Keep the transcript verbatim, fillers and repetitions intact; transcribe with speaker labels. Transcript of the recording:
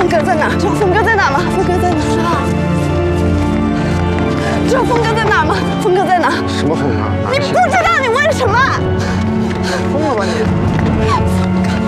Speaker 1: 峰哥在哪？知道峰哥在哪吗？峰哥在哪？知道。知道峰哥在哪吗？峰哥在哪？
Speaker 2: 什么风啊？
Speaker 1: 你不知